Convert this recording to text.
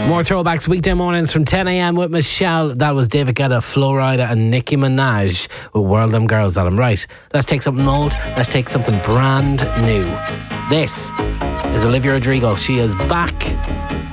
More throwbacks weekday mornings from 10 a.m. with Michelle. That was David Guetta, Flo Rida and Nicki Minaj with World Them Girls on him. Right, let's take something old, let's take something brand new. This is Olivia Rodrigo. She is back